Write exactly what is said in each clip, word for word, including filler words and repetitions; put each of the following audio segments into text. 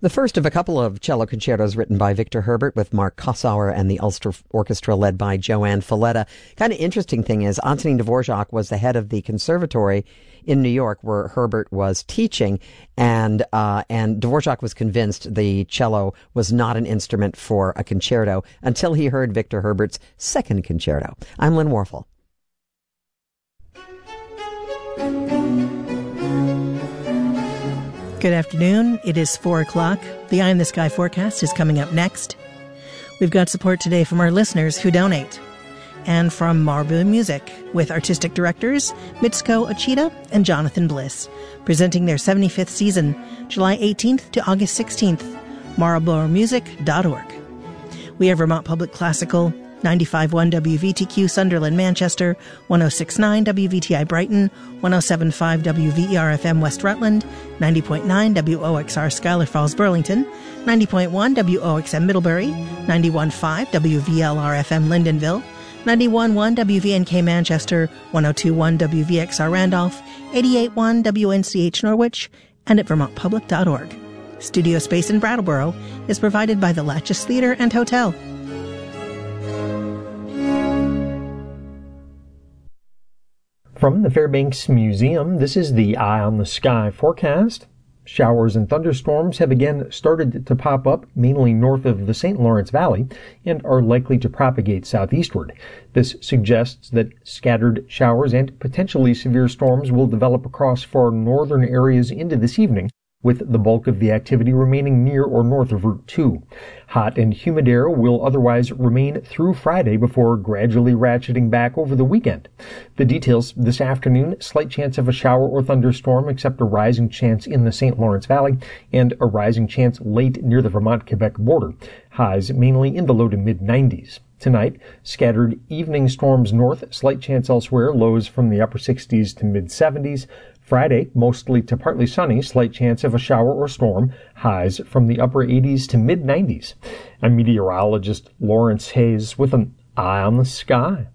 The first of a couple of cello concertos written by Victor Herbert with Mark Kossauer and the Ulster Orchestra led by Joanne Falletta. Kind of interesting thing is Antonin Dvorak was the head of the conservatory in New York where Herbert was teaching, and uh, and Dvorak was convinced the cello was not an instrument for a concerto until he heard Victor Herbert's second concerto. I'm Lynn Warfel. Good afternoon. It is four o'clock. The Eye in the Sky forecast is coming up next. We've got support today from our listeners who donate, and from Marble Music, with artistic directors Mitsuko Ochita and Jonathan Bliss, presenting their seventy-fifth season, July eighteenth to August sixteenth, marlborough music dot org. We have Vermont Public Classical, ninety-five point one W V T Q Sunderland, Manchester, one oh six point nine W V T I Brighton, one oh seven point five W V E R F M West Rutland, ninety point nine W O X R Schuyler Falls, Burlington, ninety point one W O X M Middlebury, ninety-one point five W V L R F M Lyndonville, ninety-one point one W V N K Manchester, one oh two point one W V X R Randolph, eighty-eight point one W N C H Norwich, and at vermont public dot org. Studio space in Brattleboro is provided by the Latches Theater and Hotel. From the Fairbanks Museum, this is the Eye on the Sky forecast. Showers and thunderstorms have again started to pop up, mainly north of the Saint Lawrence Valley, and are likely to propagate southeastward. This suggests that scattered showers and potentially severe storms will develop across far northern areas into this evening, with the bulk of the activity remaining near or north of Route two. Hot and humid air will otherwise remain through Friday before gradually ratcheting back over the weekend. The details this afternoon: slight chance of a shower or thunderstorm, except a rising chance in the Saint Lawrence Valley, and a rising chance late near the Vermont-Quebec border. Highs mainly in the low to mid nineties. Tonight, scattered evening storms north, slight chance elsewhere, lows from the upper sixties to mid seventies. Friday, mostly to partly sunny, slight chance of a shower or storm, highs from the upper eighties to mid nineties. I'm meteorologist Lawrence Hayes with an Eye on the Sky.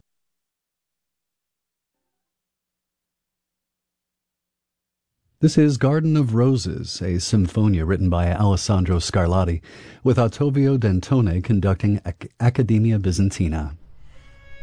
This is Garden of Roses, a symphonia written by Alessandro Scarlatti, with Ottavio Dantone conducting Ac- Accademia Bizantina.